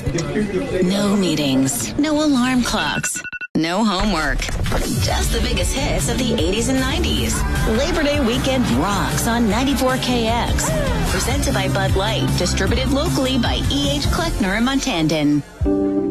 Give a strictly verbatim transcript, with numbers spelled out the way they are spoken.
No meetings, no alarm clocks, no homework. Just the biggest hits of the eighties and nineties. Labor Day weekend rocks on ninety-four K X. Presented by Bud Light, distributed locally by E H. Kleckner and Montandan.